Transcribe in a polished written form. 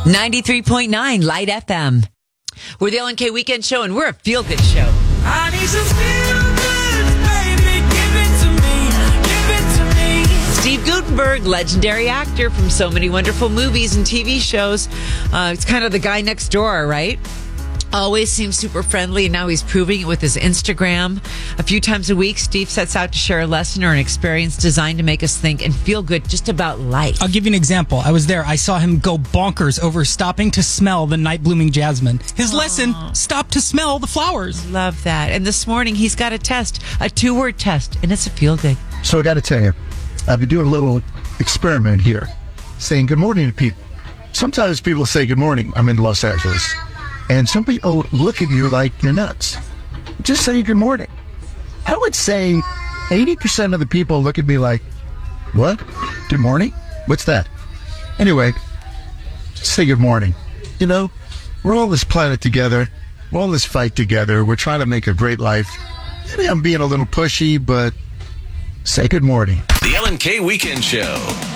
93.9 Light FM. We're the LNK Weekend Show, and we're a feel-good show. I need some feel-good, baby. Give it to me. Give it to me. Steve Guttenberg, legendary actor from so many wonderful movies and TV shows. It's kind of the guy next door, right? Always seems super friendly, and now he's proving it with his Instagram. A few times a week, Steve sets out to share a lesson or an experience designed to make us think and feel good just about life. I'll give you an example. I was there. I saw him go bonkers over stopping to smell the night blooming jasmine. His lesson, stop to smell the flowers. Love that. And this morning, he's got a test, a 2-word test, and it's a feel good. So I got to tell you, I've been doing a little experiment here, saying good morning to people. Sometimes people say good morning. I'm in Los Angeles. And some people look at you like you're nuts. Just say good morning. I would say 80% of the people look at me like, what? Good morning? What's that? Anyway, just say good morning. You know, we're all this planet together. We're all this fight together. We're trying to make a great life. Maybe I'm being a little pushy, but say good morning. The LNK Weekend Show.